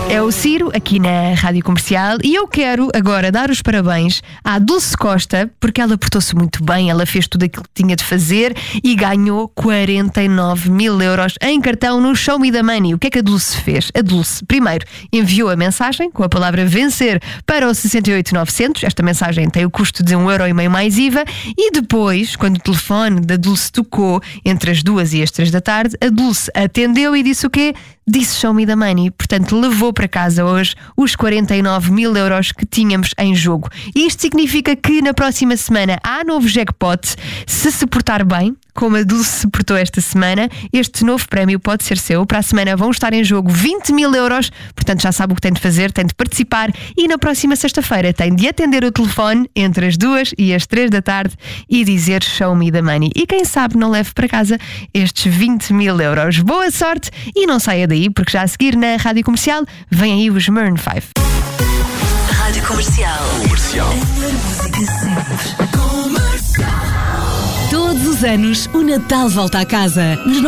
É o Ciro, aqui na Rádio Comercial, e eu quero agora dar os parabéns à Dulce Costa, porque ela portou-se muito bem, ela fez tudo aquilo que tinha de fazer e ganhou 49.000 euros em cartão no Show Me the Money. O que é que a Dulce fez? A Dulce, primeiro, enviou a mensagem com a palavra vencer para o 68900. Esta mensagem tem o custo de 1,5€ mais IVA. E depois, quando o telefone da Dulce tocou entre as 2 e as 3 da tarde, a Dulce atendeu e disse o quê? Disse Show Me the Money. Portanto, levou para casa hoje os 49.000 euros que tínhamos em jogo. E isto significa que na próxima semana há novo jackpot. Se portar bem, como a Dulce se portou esta semana, este novo prémio pode ser seu. Para a semana vão estar em jogo 20.000 euros. Portanto, já sabe o que tem de fazer, tem de participar. E na próxima sexta-feira tem de atender o telefone entre as 2 e as 3 da tarde e dizer Show Me the Money. E quem sabe não leve para casa estes 20.000 euros. Boa sorte e não saia daí, porque já a seguir na Rádio Comercial vem aí os Maroon 5. Rádio Comercial. Comercial. Música sempre. Todos os anos o Natal volta à casa, mas não